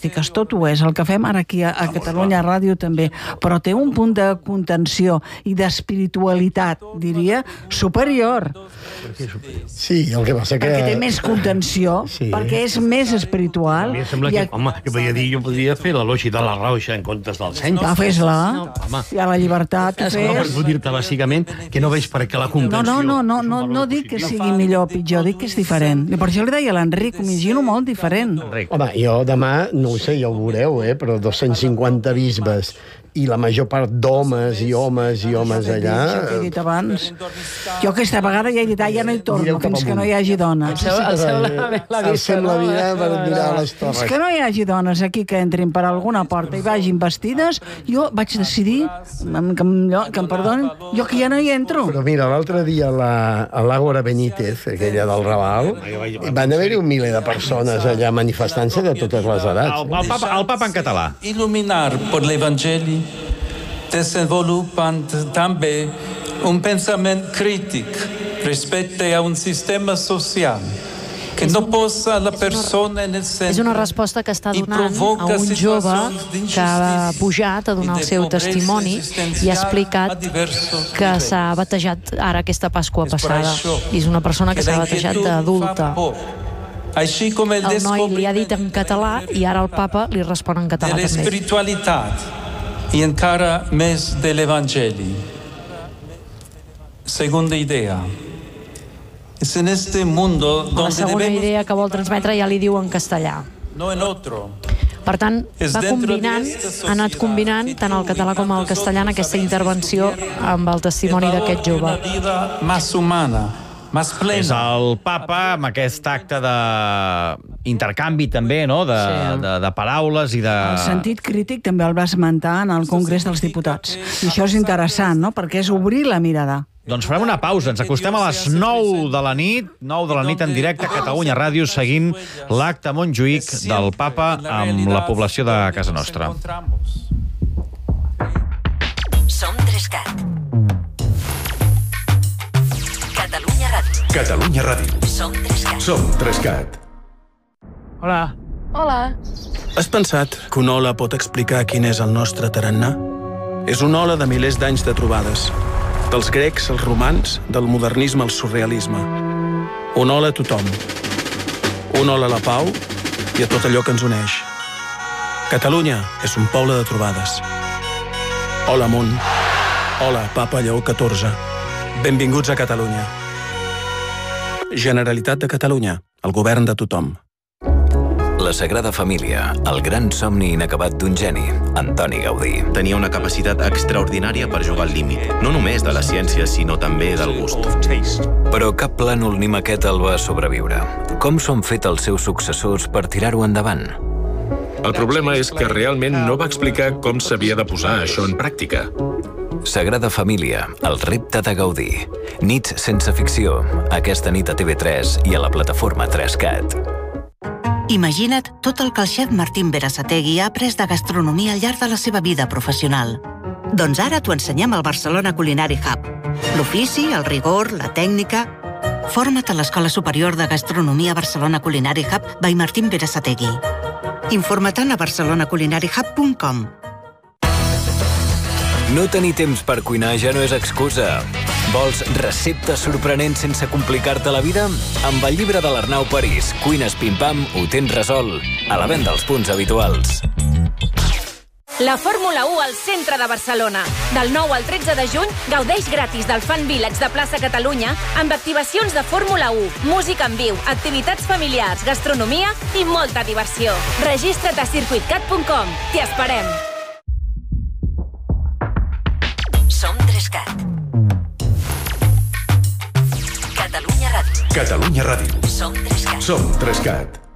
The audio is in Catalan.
periodístiques, tot ho és. El que fem ara aquí a Catalunya Ràdio també, però té un punt de contenció i d'espiritualitat, diria, superior. Sí, el que passa que... Perquè té més contenció, perquè és més espiritual. A mi em sembla que, home, jo podria fer l'elogi de la Rauxa en comptes del seny. Ja, fes-la. Hi ha la llibertat, ho fes. Vull dir-te, bàsicament, que no veig per què la contenció... No dic que sigui millor o pitjor, dic que és diferent. I per això li deia a l'Enric, ho imagino molt diferent. Home, jo demà, no ho sé, ja ho veureu, però 250 bisbes i la major part d'homes i homes allà... Això que he dit abans. Jo aquesta vegada ja he dit, ja no hi torno, fins que no hi hagi dones. Alcem la vida per mirar les torres. Fins que no hi hagi dones aquí que entrin per alguna porta i vagin vestides, jo vaig decidir, que em perdonin, jo que ja no hi entro. Però mira, l'altre dia a l'Àgora Benítez, aquella del Raval, van haver-hi un miler de persones allà manifestant-se de totes les edats. El papa en català. Il·luminar per l'Evangeli desenvolupant també un pensament crític respecte a un sistema social que no posa la persona en el centre. És una resposta que està donant a un jove que ha pujat a donar el seu testimoni i ha explicat que s'ha batejat ara aquesta Pasqua passada. I és una persona que s'ha batejat d'adulta. El noi li ha dit en català i ara el papa li respon en català també. L'espiritualitat i encara més de l'Evangeli. Segunda idea. És en este mundo la segona idea que vol transmetre ja li diu en castellà. Per tant, ha anat combinant tant el català com el castellà en aquesta intervenció amb el testimoni d'aquest jove. És el papa amb aquest acte d'intercanvi també, no?, de paraules i de... El sentit crític també el va esmentar en el Congrés dels Diputats. I això és interessant, no?, perquè és obrir la mirada. Doncs farem una pausa, ens acostem a les 9 de la nit, 9 de la nit en directe a Catalunya Ràdio, seguint l'acte a Montjuïc del papa amb la població de casa nostra. Som 3CAT. Catalunya Ràdio. Catalunya Ràdio. Som 3CAT. Som 3CAT. Hola. Hola. Has pensat que una ola pot explicar quin és el nostre tarannà? És una ola de milers d'anys de trobades. Dels grecs als romans, del modernisme al surrealisme. Una ola a tothom. Una ola a la pau i a tot allò que ens uneix. Catalunya és un poble de trobades. Hola, món. Hola, Papa Lleó XIV. Benvinguts a Catalunya. Generalitat de Catalunya, el govern de tothom. La Sagrada Família, el gran somni inacabat d'un geni, Antoni Gaudí. Tenia una capacitat extraordinària per jugar al límit, no només de la ciència, sinó també del gust. Però cap plànol ni maqueta el va sobreviure. Com són fet els seus successors per tirar-ho endavant? El problema és que realment no va explicar com s'havia de posar això en pràctica. Sagrada Família, el repte de Gaudí. Nits sense ficció, aquesta nit a TV3 i a la plataforma 3CAT. Imagina't tot el que el xef Martín Berasategui ha après de gastronomia al llarg de la seva vida professional. Doncs ara t'ho ensenyem al Barcelona Culinary Hub. L'ofici, el rigor, la tècnica... Forma't a l'Escola Superior de Gastronomia Barcelona Culinary Hub by Martín Berasategui. Informa't a barcelonaculinaryhub.com. No tenir temps per cuinar ja no és excusa. Vols receptes sorprenents sense complicar-te la vida? Amb el llibre de l'Arnau París, Cuines Pim-Pam, ho tens resolt. A la venda als punts habituals. La Fórmula 1 al centre de Barcelona. Del 9 al 13 de juny, gaudeix gratis del Fan Village de Plaça Catalunya amb activacions de Fórmula 1, música en viu, activitats familiars, gastronomia i molta diversió. Registra't a circuitcat.com. T'hi esperem. Som 3CAT. Catalunya Ràdio. Catalunya Ràdio. Som 3CAT. Som 3CAT.